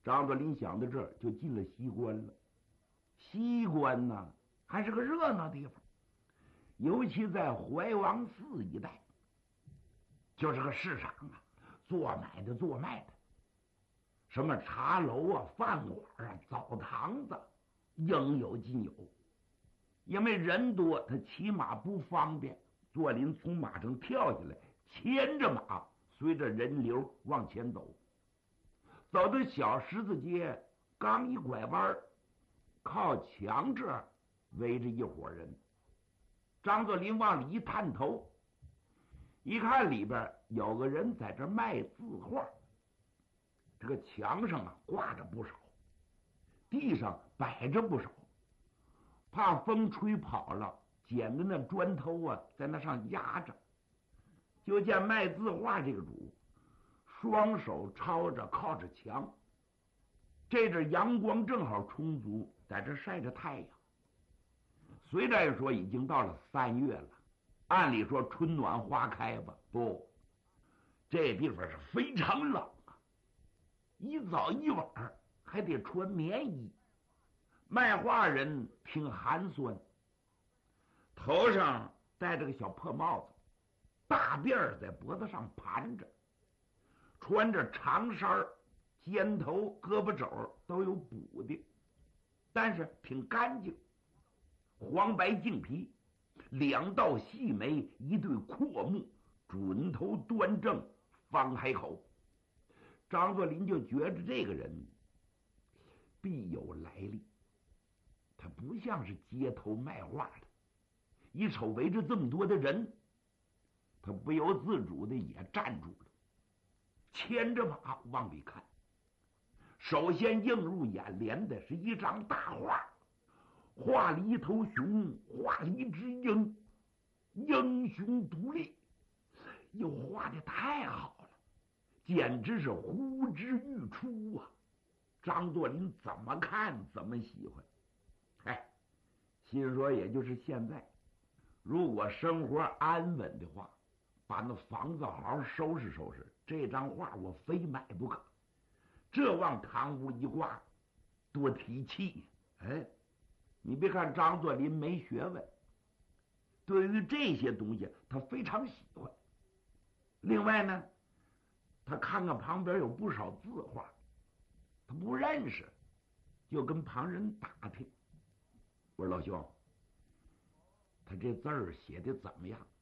张作霖想到这儿，就进了西关了。西关呢，还是个热闹地方，尤其在怀王寺一带，就是个市场啊，做买的做卖的，什么茶楼啊、饭馆啊、澡堂子，应有尽有。因为人多，他骑马不方便。作霖从马上跳下来，牵着马，随着人流往前走。走到小十字街，刚一拐弯，靠墙这儿围着一伙人。张作霖往里一探头，一看里边有个人在这卖字画。这个墙上啊挂着不少，地上摆着不少，怕风吹跑了，捡的那砖头啊在那上压着。就见卖字画这个主双手抄着靠着墙，这阵阳光正好充足，在这晒着太阳。虽然说已经到了3月了，按理说春暖花开吧，不，这地方是非常冷啊，一早一晚还得穿棉衣。卖画人挺寒酸，头上戴着个小破帽子，大辫儿在脖子上盘着，穿着长衫，肩头胳膊肘都有补的，但是挺干净，黄白净皮，2道细眉，一对阔目，准头端正，方海口。张作霖就觉着这个人必有来历，他不像是街头卖画的。一瞅围着这么多的人，他不由自主的也站住了，牵着马往里看。首先映入眼帘的是一张大画，画了一头熊，画了一只鹰，英雄独立，又画的太好了，简直是呼之欲出啊！张作霖怎么看怎么喜欢。心说也就是现在，如果生活安稳的话，把那房子好好收拾收拾，这张画我非买不可。这往堂屋一挂，多提气。你别看张作霖没学问，对于这些东西他非常喜欢。另外呢，他看看旁边有不少字画，他不认识，就跟旁人打听。我说老兄，他这字儿写的怎么样？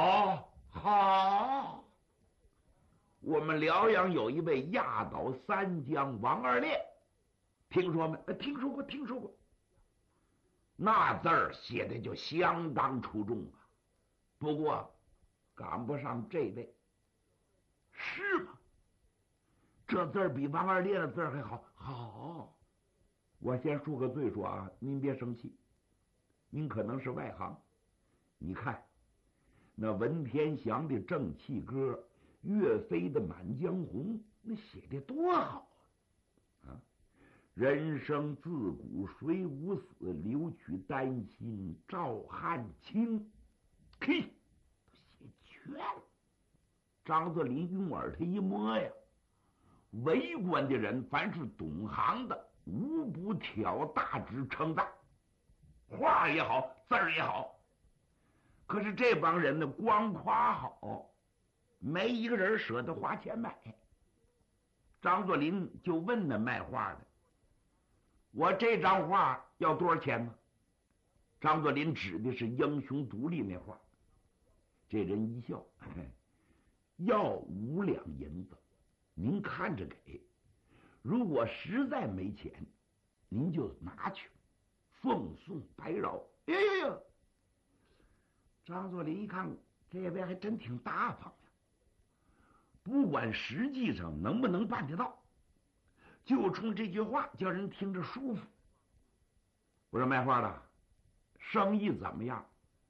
好，我们辽阳有一位压倒3江王二烈，听说没？听说过。那字儿写的就相当出众啊，不过赶不上这位。是吗？这字儿比王二烈的字儿还好。好，我先恕个罪说啊，您别生气，您可能是外行。你看那文天祥的《正气歌》，岳飞的《满江红》，那写的多好啊！人生自古谁无死，留取丹心照汗青。嘿，都写全了。张作霖用耳他一摸呀，围观的人凡是懂行的，无不挑大指称赞，画也好，字儿也好。可是这帮人呢，光夸好，没一个人舍得花钱买。张作霖就问那卖画的：“我这张画要多少钱呢？”张作霖指的是英雄独立那画。这人一笑：“要5两银子，您看着给。如果实在没钱，您就拿去，奉送白饶。”呦！张作霖一看，这位还真挺大方呀，不管实际上能不能办得到，就冲这句话叫人听着舒服。我说卖画的生意怎么样？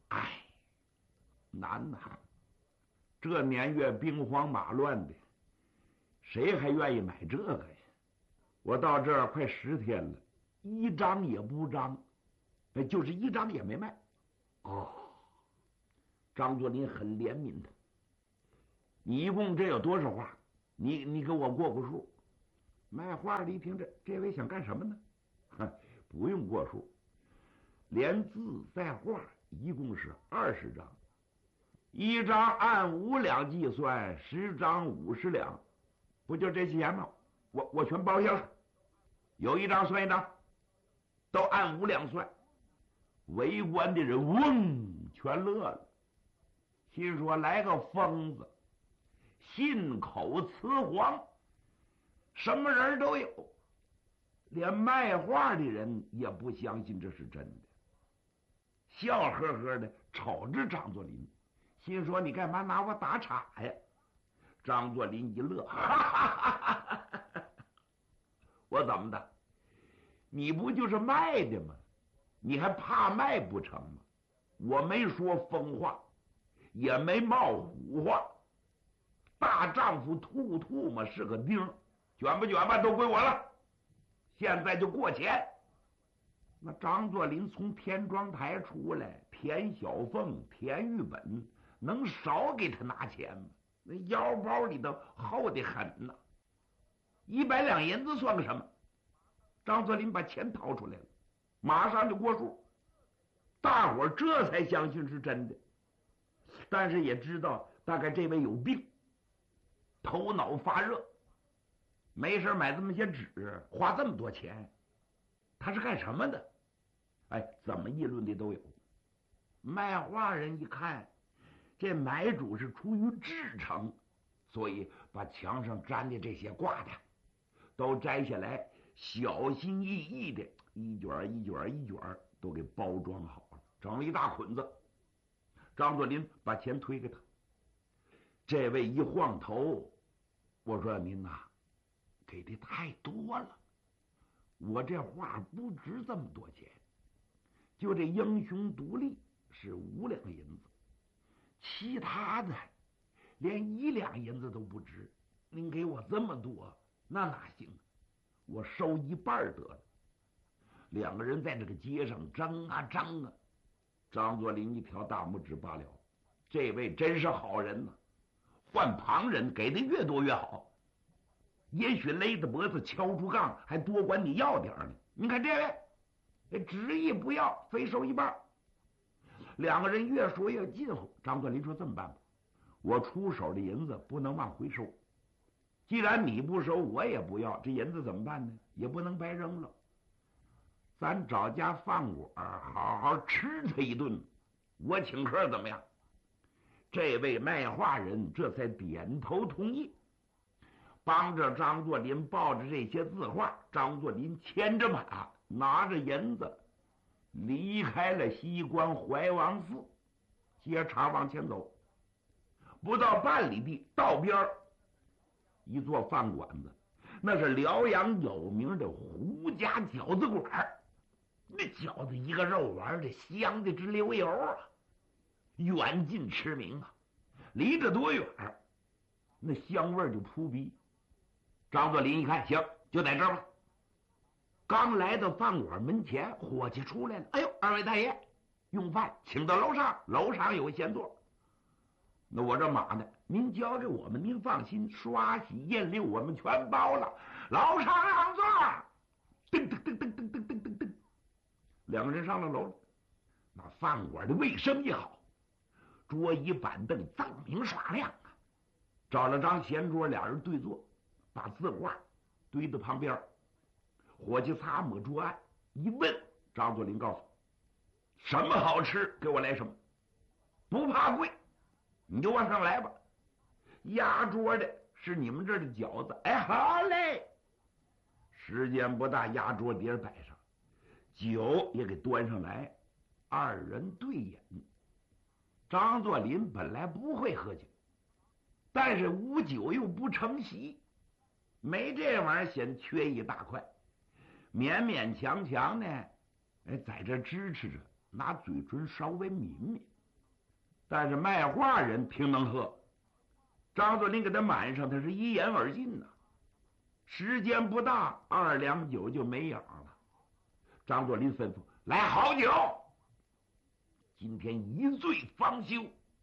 难呐，这年月兵荒马乱的，谁还愿意买这个呀？我到这儿快10天了，一张也不张，就是一张也没卖。张作霖很怜悯他，你一共这有多少画？你给我过数。 卖画的一听这位想干什么呢？不用过数，连字带画一共是20张，一张按5两计算，10张50两，不就这些钱吗？我全包下了，有一张算一张，都按5两算。围观的人嗡全乐了，心说来个疯子，信口雌黄，什么人都有，连卖画的人也不相信这是真的，笑呵呵的瞅着张作霖，心说你干嘛拿我打岔呀？张作霖一乐，哈哈哈哈，我怎么的？你不就是卖的吗？你还怕卖不成吗？我没说疯话，也没冒虎话，大丈夫吐吐嘛是个钉，卷不卷吧都归我了，现在就过钱。那张作霖从田庄台出来，田小凤、田玉本能少给他拿钱吗？那腰包里头厚得很呐，100两银子算个什么？张作霖把钱掏出来了，马上就过数，大伙儿这才相信是真的。但是也知道大概这位有病，头脑发热，没事买这么些纸，花这么多钱，他是干什么的？哎，怎么议论的都有。卖画人一看这买主是出于至诚，所以把墙上粘的这些挂的都摘下来，小心翼翼的一卷一卷一卷都给包装好了，整了一大捆子。张作霖把钱推给他，这位一晃头，我说您呐，给的太多了，我这画不值这么多钱，就这英雄独立是5两银子，其他的连1两银子都不值，您给我这么多，那哪行？我收一半得了。两个人在这个街上争啊争啊，张作霖一条大拇指罢了，这位真是好人呐，换旁人给的越多越好，也许勒着脖子敲出杠，还多管你要点呢。你看这位执意不要，非收一半。两个人越说越近乎。张作霖说这么办吧，我出手的银子不能往回收，既然你不收，我也不要，这银子怎么办呢？也不能白扔了，咱找家饭馆好好吃他一顿，我请客怎么样？这位卖画人这才点头同意，帮着张作霖抱着这些字画，张作霖牵着马，拿着银子离开了西关怀王寺，接茬往前走。不到半里地，道边一座饭馆子，那是辽阳有名的胡家饺子馆，那饺子一个肉丸的香的直流油啊，远近驰名啊，离着多远那香味就扑鼻。张作霖一看，行，就在这儿吧。刚来到饭馆门前，伙计出来了，哎呦，二位大爷用饭请到楼上，楼上有闲座。那我这马呢，您交给我们，您放心，刷洗验溜我们全包了，楼上让座。噔噔噔噔噔噔噔噔噔，两个人上了楼了。那饭馆的卫生也好，桌椅板凳锃明耍亮啊。找了张闲桌，俩人对坐，把字画堆在旁边。伙计擦抹桌案，一问，张作霖告诉什么好吃给我来什么，不怕贵，你就往上来吧。压桌的是你们这儿的饺子，哎，好嘞。时间不大，压桌碟摆上，酒也给端上来，二人对饮。张作霖本来不会喝酒，但是无酒又不成席，没这玩意儿显缺一大块，勉勉强强呢，在这支持着，拿嘴唇稍微抿抿。但是卖画人挺能喝，张作霖给他满上，他是一言而尽呐。时间不大，2两酒就没影了。张作霖吩咐来好酒，今天一醉方休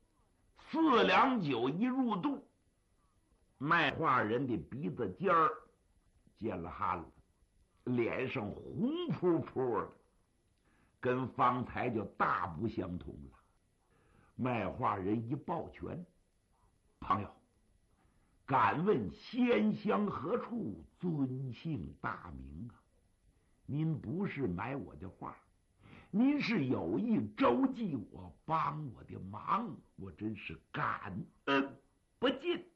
，4两酒一入肚，卖画人的鼻子尖儿见了汗了，脸上红扑扑的，跟方才就大不相同了。卖画人一抱拳：“朋友，敢问仙乡何处，尊姓大名啊？您不是买我的画，您是有意周济我，帮我的忙，我真是感恩不尽。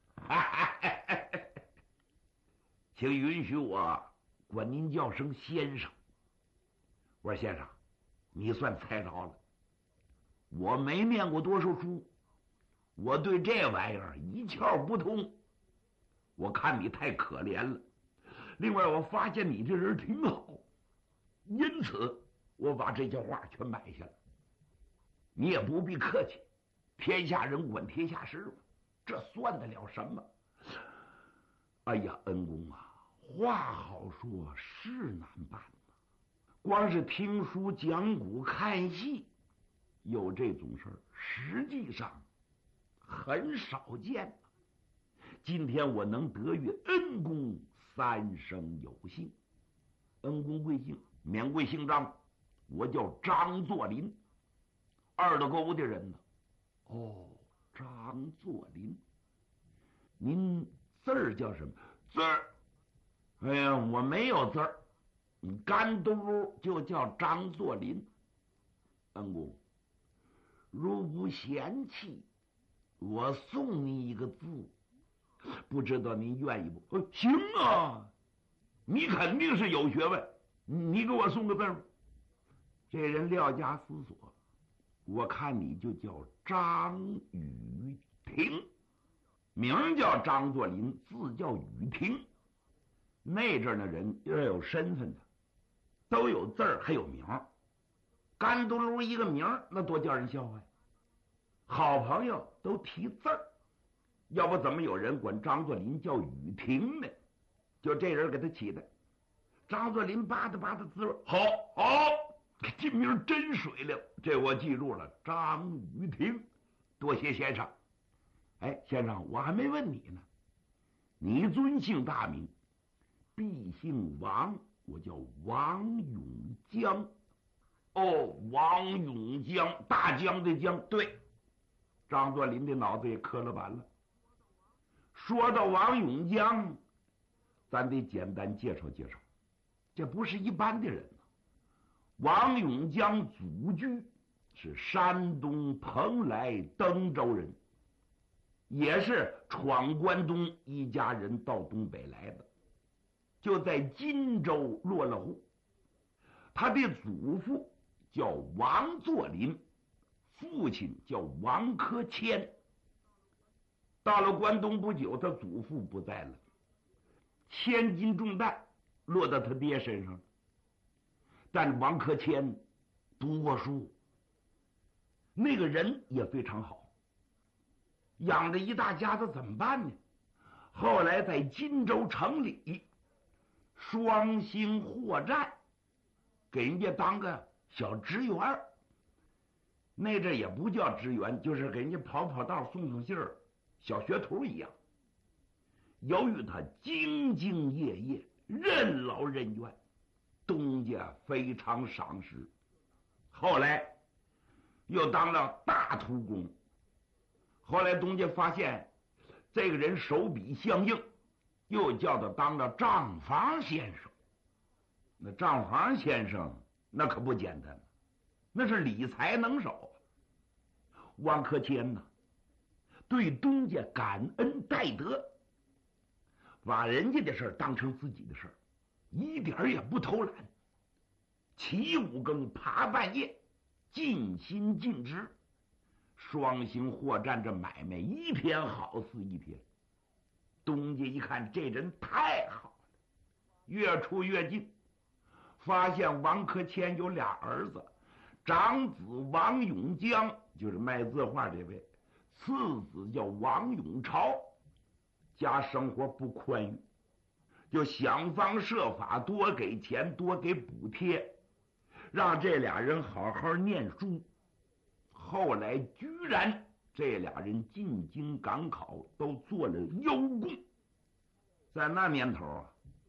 请允许我管您叫声先生。”我说：“先生，你算猜着了，我没念过多少书，我对这玩意儿一窍不通。我看你太可怜了，另外我发现你这人挺好，因此我把这些画全买下了。你也不必客气，天下人管天下事嘛，这算得了什么？哎呀，恩公啊，话好说，事难办。光是听书讲古看戏有这种事儿，实际上很少见。今天我能得遇恩公，三生有幸。恩公贵姓？免贵姓张，我叫张作霖，二道沟的人呢。哦，张作霖，您字儿叫什么？字儿？哎呀，我没有字儿。你干嘟就叫张作霖。恩公，如不嫌弃，我送你一个字，不知道您愿意不？行啊，你肯定是有学问，你给我送个字儿。这人料加思索，我看你就叫张雨婷，名叫张作霖，字叫雨婷。那阵的人要有身份的，都有字儿还有名儿，干嘟噜一个名儿，那多叫人笑话呀！好朋友都提字儿，要不怎么有人管张作霖叫雨婷呢？就这人给他起的。张作霖吧嗒吧嗒滋味，好，这名真水灵，这我记住了，张雨婷，多谢先生。哎，先生，我还没问你呢，你尊姓大名？必姓王，我叫王永江。哦，王永江，大江的江，对。张作霖的脑子也磕了板了。说到王永江，咱得简单介绍介绍，这不是一般的人呢。王永江祖居是山东蓬莱登州人，也是闯关东一家人到东北来的，就在荆州落了户。他的祖父叫王作霖，父亲叫王克谦。到了关东不久，他祖父不在了，千斤重担落到他爹身上。但王克谦读过书，那个人也非常好，养着一大家子怎么办呢？后来在荆州城里双星货站给人家当个小职员，那阵也不叫职员，就是给人家跑跑道送送信儿，小学徒一样。由于他兢兢业业，任劳任怨，东家非常赏识。后来又当了大图工，后来东家发现这个人手笔相应，又叫他当了账房先生。那账房先生那可不简单，那是理财能手。王克谦呢，对东家感恩戴德，把人家的事当成自己的事，一点也不偷懒，起五更爬半夜，尽心尽职。双星货站这买卖一天好似一天。东家一看这人太好了，越处越近，发现王克谦有俩儿子，长子王永江就是卖字画这位，次子叫王永朝，家生活不宽裕，就想方设法多给钱，多给补贴，让这俩人好好念书。后来居然这俩人进京赶考，都做了优贡。在那年头啊，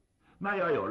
那要有